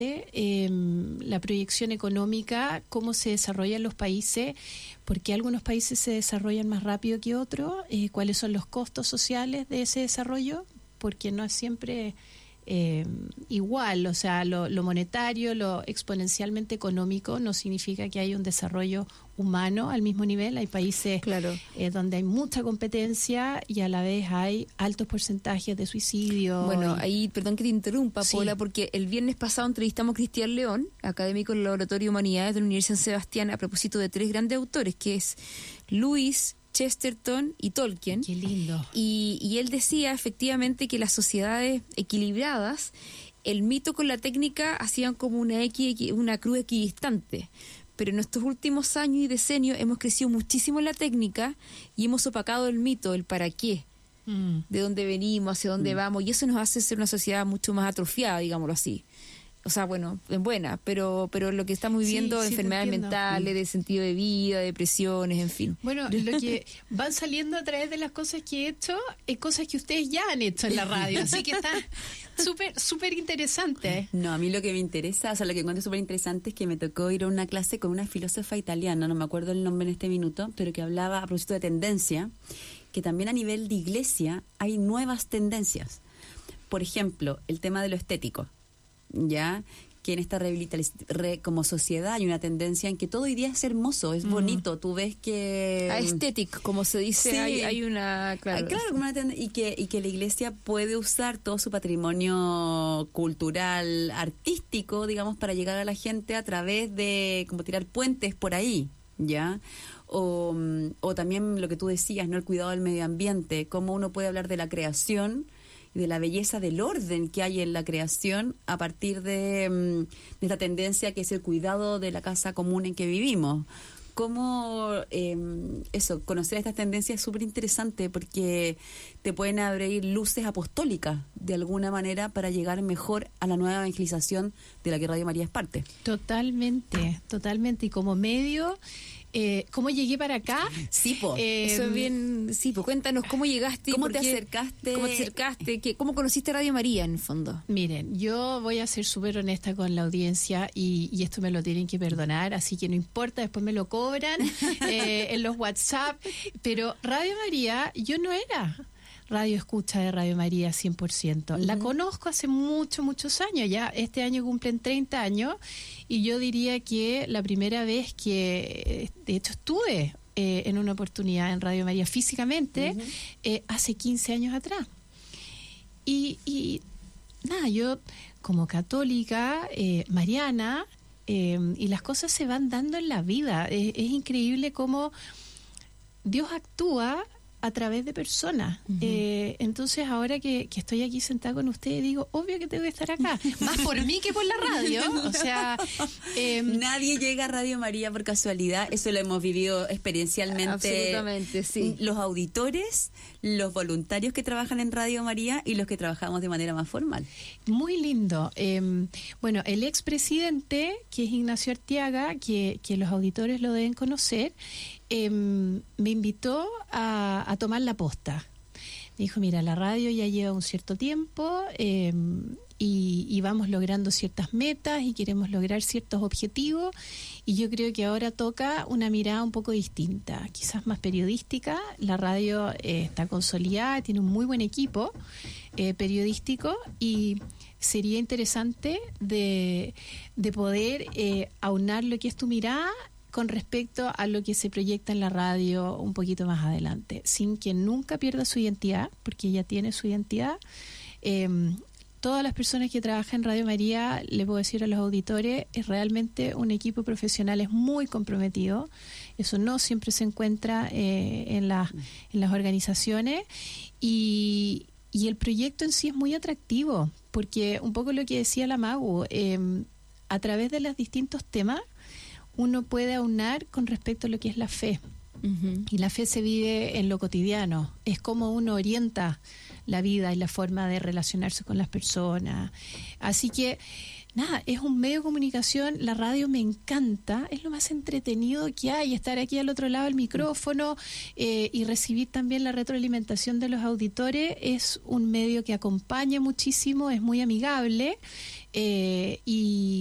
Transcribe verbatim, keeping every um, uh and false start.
Eh, la proyección económica, cómo se desarrollan los países, por qué algunos países se desarrollan más rápido que otros, eh, cuáles son los costos sociales de ese desarrollo, porque no es siempre eh, igual, o sea, lo, lo monetario, lo exponencialmente económico no significa que haya un desarrollo humano al mismo nivel. Hay países claro. eh, donde hay mucha competencia y a la vez hay altos porcentajes de suicidio. Bueno, y... ahí, perdón que te interrumpa, Sí. Paula, porque el viernes pasado entrevistamos a Cristian León, académico del Laboratorio de Humanidades de la Universidad de San Sebastián, a propósito de tres grandes autores, que es Lewis, Chesterton y Tolkien. Qué lindo. Y, y él decía efectivamente que las sociedades equilibradas, el mito con la técnica hacían como una, equi, una cruz equidistante. Pero en estos últimos años y decenios hemos crecido muchísimo en la técnica y hemos opacado el mito, el para qué, mm. de dónde venimos, hacia dónde mm. vamos, y eso nos hace ser una sociedad mucho más atrofiada, digámoslo así. O sea, bueno, en buena, pero pero lo que estamos viviendo, sí, enfermedades sí, mentales, de sentido de vida, depresiones, en fin. Bueno, lo que van saliendo a través de las cosas que he hecho, es cosas que ustedes ya han hecho en la radio, así que está súper, súper interesante. No, a mí lo que me interesa, o sea, lo que encuentro súper interesante es que me tocó ir a una clase con una filósofa italiana, no me acuerdo el nombre en este minuto, pero que hablaba a propósito de tendencia, que también a nivel de iglesia hay nuevas tendencias. Por ejemplo, el tema de lo estético. Ya que en esta rehabilitación re, como sociedad hay una tendencia en que todo hoy día es hermoso, es mm. bonito, tú ves que aesthetic, como se dice, sí. hay, hay una claro, claro como una tend- y que y que la iglesia puede usar todo su patrimonio cultural, artístico, digamos, para llegar a la gente a través de como tirar puentes por ahí, ya. O, o también lo que tú decías, no, el cuidado del medio ambiente, cómo uno puede hablar de la creación y de la belleza del orden que hay en la creación a partir de, de esta tendencia que es el cuidado de la casa común en que vivimos. Cómo eh, eso, conocer estas tendencias es súper interesante porque te pueden abrir luces apostólicas de alguna manera para llegar mejor a la nueva evangelización de la que Radio María es parte. Totalmente, totalmente. Y como medio... Eh, ¿Cómo llegué para acá? Sí, po. Eh, Eso es bien... Sí, pues cuéntanos cómo llegaste. ¿Cómo te qué, acercaste? ¿Cómo te acercaste? ¿Qué, ¿Cómo conociste Radio María, en el fondo? Miren, yo voy a ser súper honesta con la audiencia y, y esto me lo tienen que perdonar, así que no importa, después me lo cobran eh, en los WhatsApp, pero Radio María yo no era radio escucha de Radio María cien por ciento. Uh-huh. La conozco hace muchos, muchos años, ya este año cumplen treinta años y yo diría que la primera vez que, de hecho, estuve eh, en una oportunidad en Radio María físicamente, uh-huh. eh, hace quince años atrás. Y, y nada, yo como católica, eh, mariana, eh, y las cosas se van dando en la vida. Es, es increíble cómo Dios actúa a través de personas. Uh-huh. Eh, entonces ahora que, que estoy aquí sentada con ustedes, digo, obvio que tengo que estar acá, más por mí que por la radio. O sea, eh, nadie llega a Radio María por casualidad, eso lo hemos vivido experiencialmente. Absolutamente, sí. Los auditores, los voluntarios que trabajan en Radio María y los que trabajamos de manera más formal. Muy lindo. Eh, bueno, el expresidente, que es Ignacio Arteaga, que, que los auditores lo deben conocer, Eh, me invitó a, a tomar la posta. Me dijo, mira, la radio ya lleva un cierto tiempo eh, y, y vamos logrando ciertas metas y queremos lograr ciertos objetivos y yo creo que ahora toca una mirada un poco distinta, quizás más periodística. La radio eh, está consolidada, tiene un muy buen equipo eh, periodístico y sería interesante de, de poder eh, aunar lo que es tu mirada con respecto a lo que se proyecta en la radio un poquito más adelante, sin que nunca pierda su identidad, porque ella tiene su identidad. Eh, todas las personas que trabajan en Radio María, le puedo decir a los auditores, es realmente un equipo profesional, es muy comprometido. Eso no siempre se encuentra eh, en, las, en las organizaciones y, y el proyecto en sí es muy atractivo, porque un poco lo que decía la Magu, eh, a través de los distintos temas, uno puede aunar con respecto a lo que es la fe. Uh-huh. Y la fe se vive en lo cotidiano. Es como uno orienta la vida y la forma de relacionarse con las personas. Así que nada, es un medio de comunicación, la radio me encanta, es lo más entretenido que hay, estar aquí al otro lado del micrófono eh, y recibir también la retroalimentación de los auditores. Es un medio que acompaña muchísimo, es muy amigable eh, y